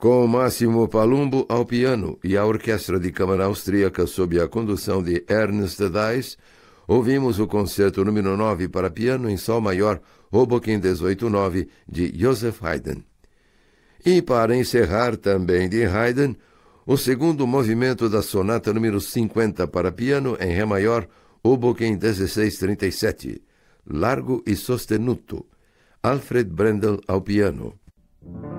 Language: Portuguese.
Com Máximo Palumbo ao piano e a Orquestra de Câmara Austríaca sob a condução de Ernst Dais, ouvimos o concerto número 9 para piano em sol maior, Hoboken 18-9, de Joseph Haydn. E para encerrar, também de Haydn, o segundo movimento da sonata número 50 para piano em ré maior, Hoboken 16-37, Largo e Sostenuto, Alfred Brendel ao piano.